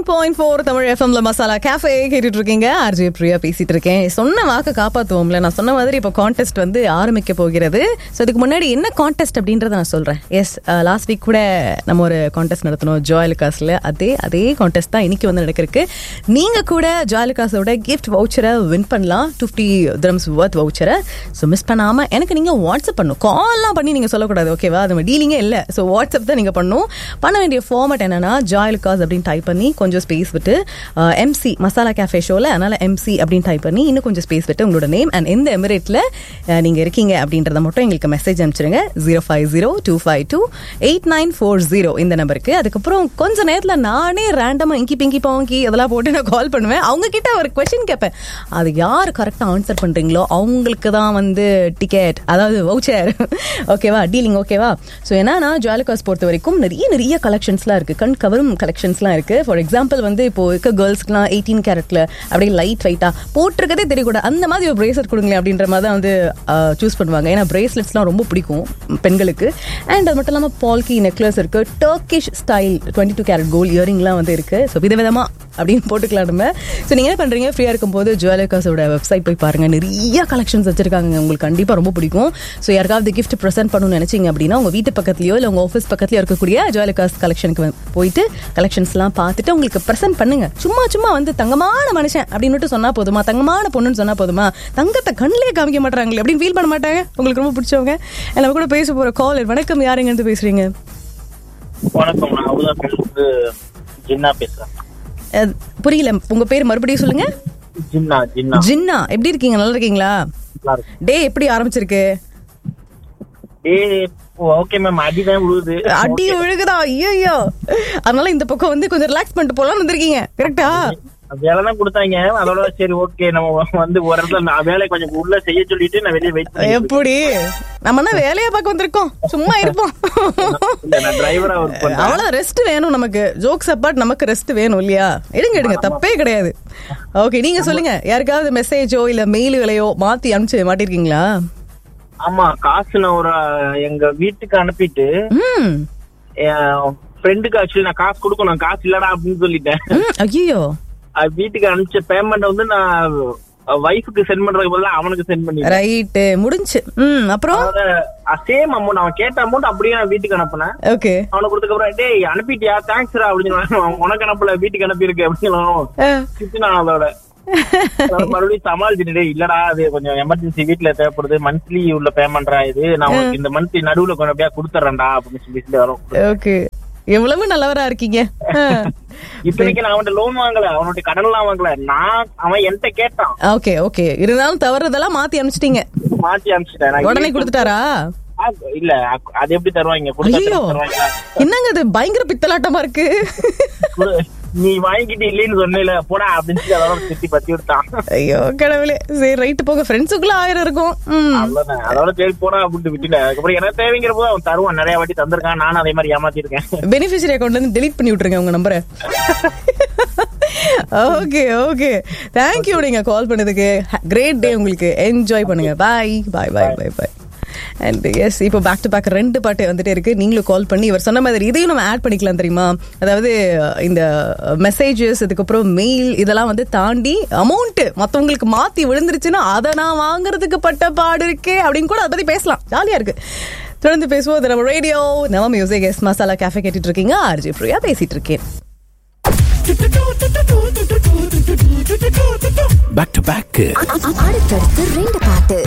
89.4 தமிழ் எஃப்எம்ல மசாலா கேஃபே கேட்டுட்டு இருக்கீங்க. ஆர்ஜே பிரியா பேசிட்டு இருக்கேன். சொன்ன வாக்க காப்பாத்துவோம்ல. நான் சொன்ன மாதிரி இப்போ கான்டெஸ்ட் வந்து ஆரம்பிக்க போகிறது. ஸோ இதுக்கு முன்னாடி என்ன கான்டெஸ்ட் அப்படின்றத நான் சொல்றேன். எஸ், லாஸ்ட் வீக் கூட நம்ம ஒரு கான்டெஸ்ட் நடத்தணும் ஜாயலுகாஸ்ல. அதே கான்டெஸ்ட் தான் இன்னைக்கு வந்து நடக்கிறதுக்கு. நீங்க கூட ஜாயலுகாஸோட கிஃப்ட் வவுச்சரை வின் பண்ணலாம். 50 dirhams worth வவுச்சரை. ஸோ மிஸ் பண்ணாம எனக்கு நீங்க வாட்ஸ்அப் பண்ணும். கால்லாம் பண்ணி நீங்க சொல்லக்கூடாது, ஓகேவா? அது டீலிங்கே இல்லை. ஸோ வாட்ஸ்அப் தான் நீங்க பண்ணணும். பண்ண வேண்டிய ஃபார்மேட் என்னன்னா ஜாயலுகாஸ் அப்படின்னு டைப் பண்ணி கொஞ்சம் ஸ்பேஸ் விட்டு எம்சி மசாலா கேஃபே ஷோல, அதனால எம்சி அப்படின்னு டைப் பண்ணி இன்னும் கொஞ்சம் ஸ்பேஸ் விட்டு உங்களோட நேம் அண்ட் எந்த எமிரேட்ல நீங்க இருக்கீங்க அப்படின்றத மட்டும் எங்களுக்கு மெசேஜ் அனுப்பிச்சிருங்க. 0502252890 இந்த நம்பருக்கு. அதுக்கப்புறம் கொஞ்ச நேரத்தில் நானே ரேண்டமா இங்கி பிங்கி பாங்கி அதெல்லாம் போட்டு நான் கால் பண்ணுவேன். அவங்க கிட்ட ஒரு கொஸ்டின் கேட்பேன். அது யார் கரெக்டாக ஆன்சர் பண்றீங்களோ அவங்களுக்கு தான் வந்து டிக்கெட், அதாவது வவுச்சர், ஓகேவா? டீலிங், ஓகேவா? ஸோ என்னன்னா ஜாயலுகாஸ் பொறுத்த வரைக்கும் நிறைய கலெக்ஷன்ஸ்லாம் இருக்கு. கண் கவரும் கலெக்ஷன்ஸ்லாம் இருக்கு. ஃபார் எக்ஸாம்பிள் வந்து இப்போ இருக்க கேர்ள்ஸ்க்குலாம் 18 கேரட்ல அப்படியே லைட் வெயிட்டா போட்டிருக்கதே தெரியக்கூடாது, அந்த மாதிரி ஒரு பிரேஸ்லெட் கொடுங்களேன் அப்படின்ற மாதிரி தான் வந்து சூஸ் பண்ணுவாங்க. ஏன்னா பிரேஸ்லெட்ஸ்லாம் ரொம்ப பிடிக்கும் பெண்களுக்கு. அண்ட் அது மட்டும் இல்லாமல் பால்கி நெக்லஸ் இருக்கு. டர்க்கிஷ் ஸ்டைல் 22 கேரட் கோல்ட் இயரிங்லாம் வந்து இருக்கு. ஸோ விதவிதமா அப்படின்னு போட்டுக்கலாம் நம்ம. ஸோ நீங்க என்ன பண்றீங்க, ஃப்ரீயா இருக்கும்போது ஜுவலுகாஸோட வெப்சைட் போய் பாருங்க. நிறைய கலெக்ஷன்ஸ் வச்சிருக்காங்க, உங்களுக்கு கண்டிப்பா ரொம்ப பிடிக்கும். ஸோ யாருக்காவது கிஃப்ட் ப்ரெசென்ட் பண்ணணும்னு நினைச்சீங்க அப்படின்னா உங்க வீட்டு பக்கத்துலயோ இல்லை உங்க ஆஃபீஸ் பக்கத்துலயோ இருக்கக்கூடிய ஜுவலுகாஸ் கலெக்ஷனுக்கு போயிட்டு கலெக்ஷன்ஸ்லாம் பார்த்துட்டு உங்களுக்கு ப்ரெசென்ட் பண்ணுங்க. சும்மா வந்து தங்கமான மனுஷன் அப்படின்னு சொன்னா போதுமா, தங்கமான பொண்ணுன்னு சொன்னா போதுமா, தங்கத்தை கண்ணிலே காமிக்க மாட்டாங்களே அப்படின்னு ஃபீல் பண்ண மாட்டாங்க உங்களுக்கு ரொம்ப பிடிச்சவங்க. நம்ம கூட பேச போற கால். வணக்கம், யாருங்க இருந்து பேசுறீங்க? வணக்கம், நான் அபுதாபிலிருந்து ஜின்னா பேசுறேன். புரியல, உங்க பேர் மறுபடியும் சொல்லுங்க. ஜின்னா. ஜின்னா, எப்படி இருக்கீங்க? நல்லா இருக்கீங்களா? டே எப்படி ஆரம்பிச்சிருக்கு? ஓகே மேம், அடிதான் விழுகுது. அடி விழுகுதா? ஐயோ, அதனால இந்த பக்கம் வந்து கொஞ்சம் ரிலாக்ஸ் பண்ணிட்டு போலாம் வந்திருக்கீங்க. கரெக்டா? வேலைதான் கொடுத்தாங்க, அதோட சரி ஓகே நம்ம வந்து ஒரு இடத்துல வேலையை கொஞ்சம் உள்ள செய்ய சொல்லிட்டு நான் வெளியே வெயிட் பண்ணி. எப்படி நம்ம என்ன வேலையா பார்க்க வந்திருக்கோம், சும்மா இருப்போம். டிரைவரா ஒர்க் பண்றேன். அவ்வளவு ரெஸ்ட் வேணும் நமக்கு. ஜோக்ஸ் அப்பார்ட் நமக்கு ரெஸ்ட் வேணும் இல்லையா? எடுங்க, தப்பே கிடையாது. ஓகே, நீங்க சொல்லுங்க. யாருக்காவது மெசேஜோ இல்ல மெயில்களையோ மாத்தி அனுப்பிச்சு மாட்டிருக்கீங்களா? ஆமா, காசு நான் ஒரு எங்க வீட்டுக்கு அனுப்பிட்டு ஃப்ரெண்டுக்கு ஆக்சுவலி நான் காசு கொடுக்கணும், காசு இல்லடா அப்படின்னு சொல்லிட்டேன். ஐயோ, வீட்டுக்கு அனுப்பிச்ச பேமெண்ட் வந்து நான் வைஃபுக்கு சென்ட் பண்றதுக்கு பதிலா அவனுக்கு சென்ட் பண்ணி. ரைட், முடிஞ்சு. அப்புறம் சேம் அமௌண்ட், அவன் கேட்ட அமௌண்ட் அப்படியே நான் வீட்டுக்கு அனுப்புனேன். ஓகே, அவனுக்கு கொடுத்ததுக்கு அப்புறம் டேய் அனுப்பிட்டியா, தேங்க்ஸ்ரா அப்படின்னு, உனக்கு அனுப்பல வீட்டுக்கு அனுப்பியிருக்கு அப்படின்னு நான் அதோட மறுபடியும் சமாளிச்சுட்டு, இல்லடா அது கொஞ்சம் எமர்ஜென்சி வீட்டுல தேவைப்படுது, மந்த்லி உள்ள பேமெண்ட்ரா இது, நான் உனக்கு இந்த மந்த் நடுவுல கொஞ்சம் அப்படியே கொடுத்துறேன்டா அப்படின்னு சொல்லி வரும். ஓகே, எவ்வளவு நல்லவரா இருக்கீங்க. இப்போதைக்கு நான் அவன்கிட்ட லோன் வாங்கல, அவனுடைய கடன் எல்லாம் வாங்கல, நான் அவன் என்கிட்ட கேட்டான். ஓகே ஓகே, இருந்தாலும் தவறுதெல்லாம் மாத்தி அனுப்பிச்சிட்டீங்க. மாத்தி அனுப்பிச்சிட்டேன். உடனே கொடுத்துட்டாரா? இல்ல, அது எப்படி தருவாங்க? என்னங்க அது பயங்கர பித்தலாட்டமா இருக்கு. நீ வாங்கிட்டு இல்லன்னு சொன்னல போடா அப்படின்னு சொல்லி அதோட திட்டி பத்தி விட்டான். ஐயோ கடவுளே, சரி ரைட் போங்க, ஃப்ரெண்ட்ஸுக்குள்ள 1000 இருக்கும். அதோட சரி போடா அப்படின்னு விட்டுல. அதுக்கப்புறம் எனக்கு தேவைங்கிற போது அவன் தருவான், நிறைய வாட்டி தந்திருக்கான், நானும் அதே மாதிரி ஏமாத்திருக்கேன். பெனிஃபிஷியரி அக்கௌண்ட்ல இருந்து டெலீட் பண்ணி விட்டுருங்க உங்க நம்பரை. ஓகே ஓகே, தேங்க்யூ நீங்க கால் பண்ணதுக்கு. கிரேட் டே உங்களுக்கு, என்ஜாய் பண்ணுங்க. பாய் பாய் பாய் பாய் பாய். அண்ட் எஸ், இப்போ பேக் டு பேக் 2 பாட்டு வந்துட்டே இருக்கு. நீங்களும் கால் பண்ணி இவர் சொன்ன மாதிரி இதையும் நம்ம ஆட் பண்ணிக்கலாம், தெரியுமா? அதாவது இந்த மெசேஜஸ், அதுக்கப்புறம் மெயில், இதெல்லாம் வந்து தாண்டி அமௌண்ட் மற்றவங்களுக்கு மாத்தி விழுந்துருச்சுன்னா அதை நான் வாங்குறதுக்கு பட்ட பாடு இருக்கே அப்படின்னு கூட அதை பத்தி பேசலாம். ஜாலியா இருக்கு. தொடர்ந்து பேசுவோம். நம்ம ரேடியோ நம்ம மியூசிக் எஸ் மசாலா கேஃபே கேட்டுட்டு இருக்கீங்க. ஆர்ஜே பிரியா பேசிட்டு இருக்கேன். பேக் டு பேக் அடுத்தடுத்து 2 பாட்டு.